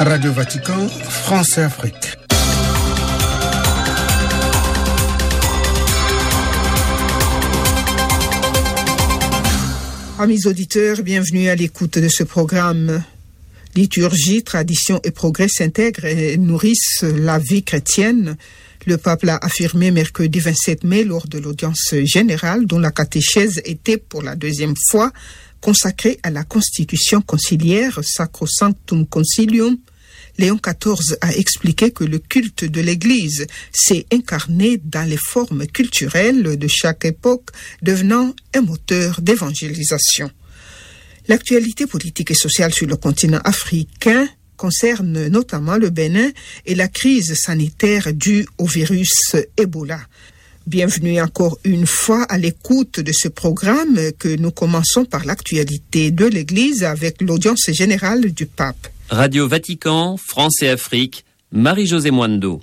Radio Vatican, France et Afrique. Amis auditeurs, bienvenue à l'écoute de ce programme. Liturgie, tradition et progrès s'intègrent et nourrissent la vie chrétienne. Le pape l'a affirmé mercredi 27 mai lors de l'audience générale dont la catéchèse était pour la deuxième fois consacrée à la constitution conciliaire Sacrosanctum Concilium. Léon XIV a expliqué que le culte de l'Église s'est incarné dans les formes culturelles de chaque époque, devenant un moteur d'évangélisation. L'actualité politique et sociale sur le continent africain concerne notamment le Bénin et la crise sanitaire due au virus Ebola. Bienvenue encore une fois à l'écoute de ce programme que nous commençons par l'actualité de l'Église avec l'audience générale du pape. Radio Vatican, France et Afrique, Marie-Josée Mwando.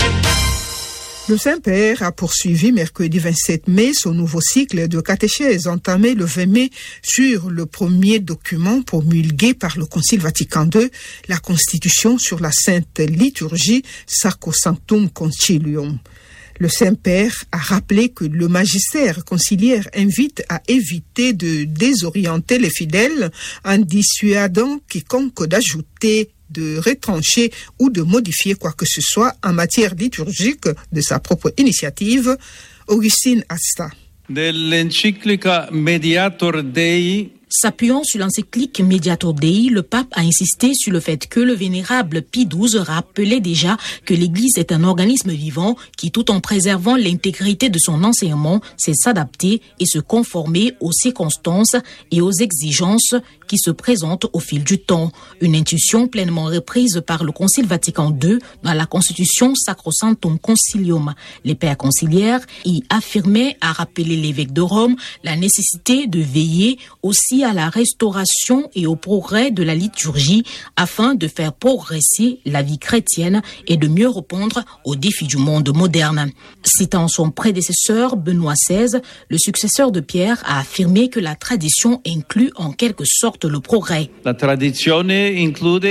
Le Saint-Père a poursuivi mercredi 27 mai son nouveau cycle de catéchèse entamé le 20 mai sur le premier document promulgué par le Concile Vatican II, la Constitution sur la Sainte Liturgie Sacrosanctum Concilium. Le Saint-Père a rappelé que le magistère conciliaire invite à éviter de désorienter les fidèles en dissuadant quiconque d'ajouter, de retrancher ou de modifier quoi que ce soit en matière liturgique de sa propre initiative. Augustine Asta. Dell'enciclica Mediator Dei. S'appuyant sur l'encyclique Mediator Dei, le pape a insisté sur le fait que le vénérable Pie XII rappelait déjà que l'Église est un organisme vivant qui, tout en préservant l'intégrité de son enseignement, sait s'adapter et se conformer aux circonstances et aux exigences qui se présentent au fil du temps. Une intuition pleinement reprise par le Concile Vatican II dans la Constitution Sacrosanctum Concilium. Les pères conciliaires y affirmaient, à rappeler l'évêque de Rome, la nécessité de veiller aussi à la restauration et au progrès de la liturgie afin de faire progresser la vie chrétienne et de mieux répondre aux défis du monde moderne. Citant son prédécesseur Benoît XVI, le successeur de Pierre a affirmé que la tradition inclut en quelque sorte le progrès. La tradizione include